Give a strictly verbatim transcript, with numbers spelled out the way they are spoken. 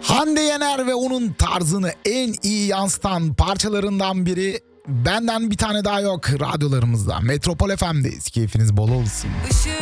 Hande Yener ve onun tarzını en iyi yansıtan parçalarından biri Benden Bir Tane Daha Yok radyolarımızda. Metropol F M'deyiz. Keyfiniz bol olsun.